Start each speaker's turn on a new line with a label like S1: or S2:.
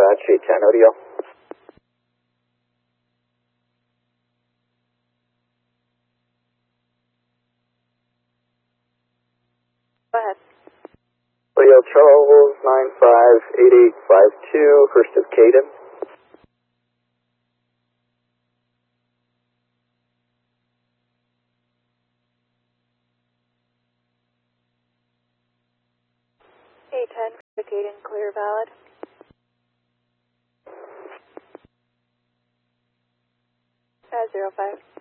S1: dispatch, 810 ODO.
S2: Go ahead.
S1: Leo Charles, 958852, Hurst of Caden.
S2: A10, Caden, clear, valid. 05.